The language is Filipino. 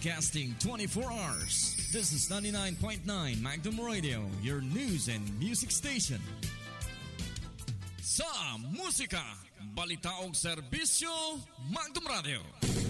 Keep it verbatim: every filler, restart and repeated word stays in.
broadcasting twenty-four hours. This is ninety-nine point nine Magnum Radio, your news and music station. Sa musika, balita o serbisyo, Magnum Radio.